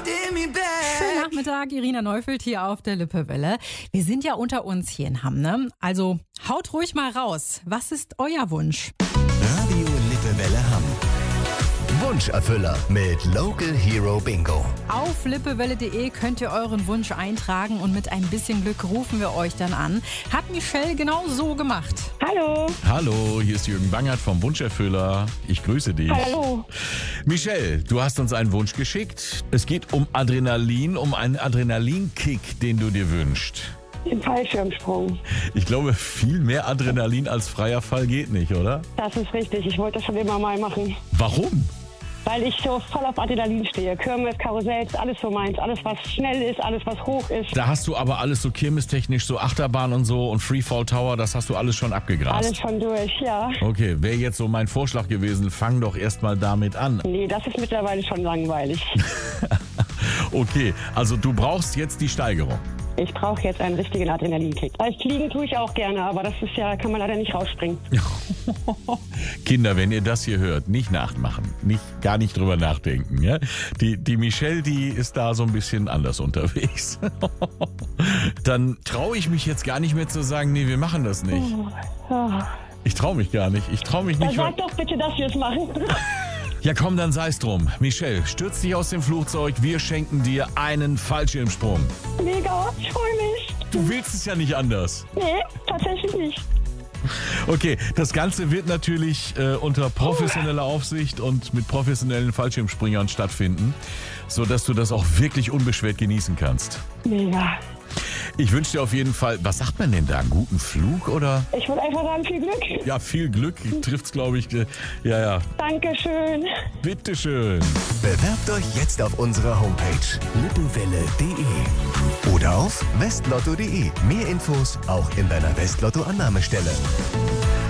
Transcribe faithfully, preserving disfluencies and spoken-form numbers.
Schönen Nachmittag, Irina Neufeld hier auf der Lippewelle. Wir sind ja unter uns hier in Hamm, ne? Also haut ruhig mal raus. Was ist euer Wunsch? Radio Lippewelle Hamm. Wunscherfüller mit Local Hero Bingo. Auf lippewelle punkt de könnt ihr euren Wunsch eintragen und mit ein bisschen Glück rufen wir euch dann an. Hat Michelle genau so gemacht. Hallo. Hallo, hier ist Jürgen Bangert vom Wunscherfüller. Ich grüße dich. Hallo. Michelle, du hast uns einen Wunsch geschickt. Es geht um Adrenalin, um einen Adrenalinkick, den du dir wünschst. Den Fallschirmsprung. Ich glaube, viel mehr Adrenalin als freier Fall geht nicht, oder? Das ist richtig. Ich wollte das schon immer mal machen. Warum? Weil ich so voll auf Adrenalin stehe. Kirmes, Karussells, alles so meins. Alles, was schnell ist, alles, was hoch ist. Da hast du aber alles so kirmestechnisch, so Achterbahn und so und Freefall Tower, das hast du alles schon abgegrast. Alles schon durch, ja. Okay, wäre jetzt so mein Vorschlag gewesen, fang doch erstmal damit an. Nee, das ist mittlerweile schon langweilig. Okay, also du brauchst jetzt die Steigerung. Ich brauche jetzt einen richtigen Adrenalinkick. Weil fliegen tue ich auch gerne, aber das ist ja, kann man leider nicht rausspringen. Kinder, wenn ihr das hier hört, nicht nachmachen, nicht, gar nicht drüber nachdenken. Ja? Die, die Michelle, die ist da so ein bisschen anders unterwegs. Dann traue ich mich jetzt gar nicht mehr zu sagen, nee, wir machen das nicht. Oh, oh. Ich traue mich gar nicht. Ich traue mich nicht. Dann sag doch bitte, dass wir es machen. Ja komm, dann sei's drum. Michelle, stürz dich aus dem Flugzeug, wir schenken dir einen Fallschirmsprung. Mega, ich freue mich. Du willst es ja nicht anders. Nee, tatsächlich nicht. Okay, das Ganze wird natürlich äh, unter professioneller Aufsicht und mit professionellen Fallschirmspringern stattfinden, sodass du das auch wirklich unbeschwert genießen kannst. Mega. Ich wünsche dir auf jeden Fall, was sagt man denn da, einen guten Flug oder? Ich würde einfach sagen, viel Glück. Ja, viel Glück trifft's, glaube ich. äh, Ja, ja. Dankeschön. Bitteschön. Bewerbt euch jetzt auf unserer Homepage lippewelle punkt de oder auf westlotto punkt de. Mehr Infos auch in deiner Westlotto-Annahmestelle.